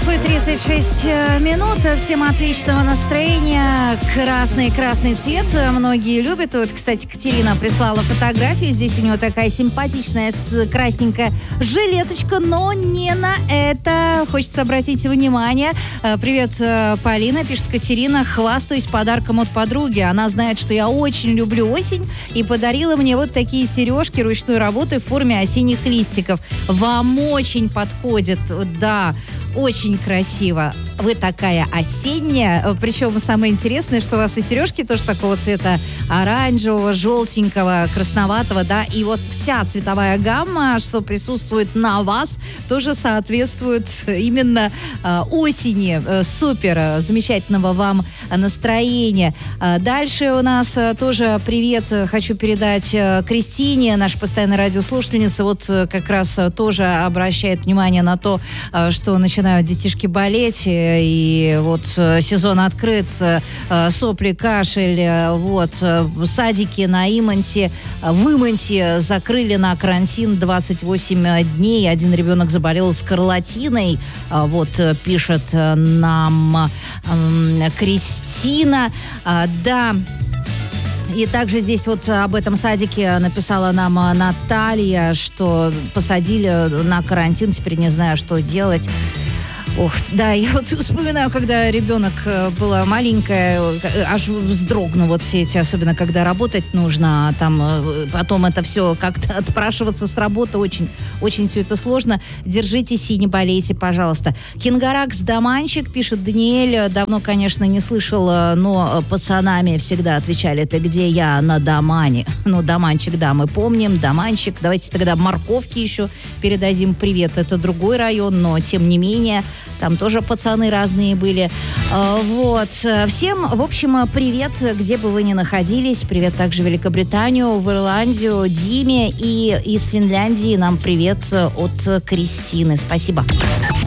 часов и 36 минут. Всем отличного настроения. Красный цвет. Многие любят. Вот, кстати, Катерина прислала фотографию. Здесь у нее такая симпатичная красненькая жилеточка, но не на это. Хочется обратить внимание. Привет, Полина, пишет Катерина. Хвастаюсь подарком от подруги. Она знает, что я очень люблю осень и подарила мне вот такие сережки ручной работы в форме осенних листиков. Вам очень подходит, да. Очень красиво. Вы такая осенняя. Причем самое интересное, что у вас и сережки тоже такого цвета оранжевого, желтенького, красноватого, да. И вот вся цветовая гамма, что присутствует на вас, тоже соответствует именно осени. Супер. Замечательного вам настроения. Дальше у нас тоже привет хочу передать Кристине, наша постоянная радиослушательница. Вот как раз тоже обращает внимание на то, что начинают детишки болеть, и вот сезон открыт, сопли, кашель, вот, садики на Имонте, в Имонте закрыли на карантин 28 дней, один ребенок заболел скарлатиной, вот, пишет нам Кристина, да. И также здесь вот об этом садике написала нам Наталья, что посадили на карантин, теперь не знаю, что делать. Ох, да, я вот вспоминаю, когда ребенок была маленькая, аж вздрогну вот все эти, особенно когда работать нужно, а там потом это все как-то отпрашиваться с работы, очень, очень все это сложно. Держитесь и не болейте, пожалуйста. Кингаракс Даманчик, пишет Даниэль, давно, конечно, не слышал, но пацанами всегда отвечали: ты где? Я на Дамане. Ну, Даманчик, да, мы помним, Даманчик. Давайте тогда Морковки еще передадим привет. Это другой район, но тем не менее... Там тоже пацаны разные были. Вот. Всем, в общем, привет, где бы вы ни находились. Привет также в Великобританию, в Ирландию, Диме. И из Финляндии нам привет от Кристины. Спасибо.